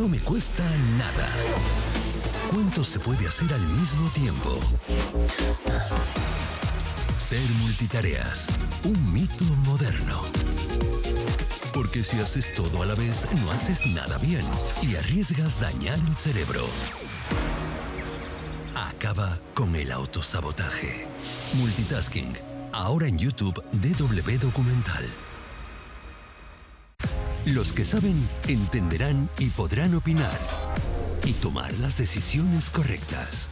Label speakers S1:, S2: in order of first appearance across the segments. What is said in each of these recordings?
S1: me cuesta nada. ¿Cuánto se puede hacer al mismo tiempo? Ser multitareas, un mito moderno. Porque si haces todo a la vez, no haces nada bien y arriesgas dañar el cerebro. Acaba con el autosabotaje. Multitasking, ahora en YouTube DW Documental. Los que saben entenderán y podrán opinar y tomar las decisiones correctas.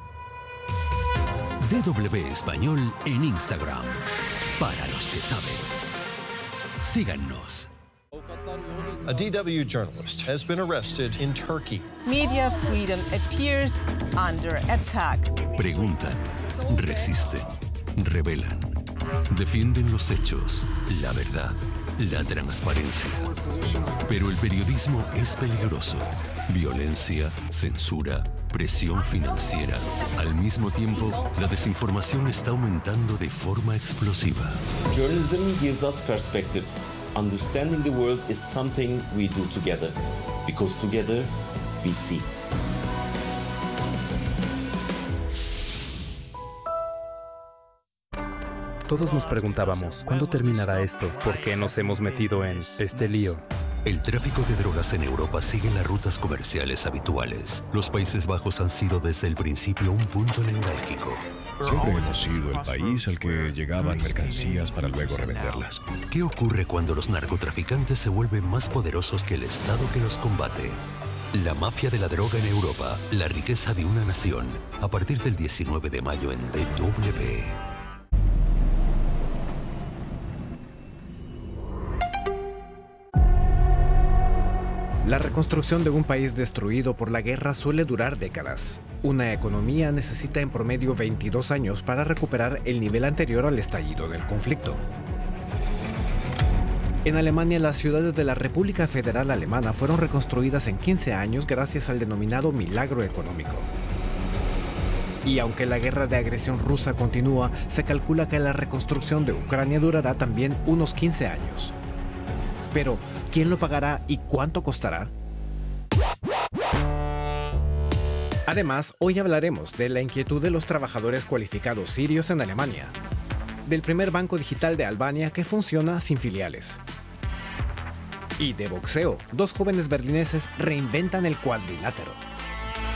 S1: DW Español en Instagram. Para los que saben. Síganos.
S2: A DW journalist has been arrested in Turkey.
S3: Media freedom appears under attack.
S1: Preguntan, resisten, revelan, defienden los hechos, la verdad, la transparencia. Pero el periodismo es peligroso. Violencia, censura, presión financiera. Al mismo tiempo, la desinformación está aumentando de forma explosiva.
S4: Journalism gives us perspective. Understanding the world is something we do together, because together we see.
S5: Todos nos preguntábamos, ¿cuándo terminará esto? ¿Por qué nos hemos metido en este lío?
S1: El tráfico de drogas en Europa sigue las rutas comerciales habituales. Los Países Bajos han sido desde el principio un punto neurálgico.
S6: Siempre hemos sido el país al que llegaban mercancías para luego revenderlas.
S1: ¿Qué ocurre cuando los narcotraficantes se vuelven más poderosos que el Estado que los combate? La mafia de la droga en Europa, la riqueza de una nación, a partir del 19 de mayo en DW.
S7: La reconstrucción de un país destruido por la guerra suele durar décadas. Una economía necesita en promedio 22 años para recuperar el nivel anterior al estallido del conflicto. En Alemania, las ciudades de la República Federal Alemana fueron reconstruidas en 15 años gracias al denominado milagro económico. Y aunque la guerra de agresión rusa continúa, se calcula que la reconstrucción de Ucrania durará también unos 15 años. Pero, ¿quién lo pagará y cuánto costará? Además, hoy hablaremos de la inquietud de los trabajadores cualificados sirios en Alemania, del primer banco digital de Albania que funciona sin filiales, y de boxeo. Dos jóvenes berlineses reinventan el cuadrilátero.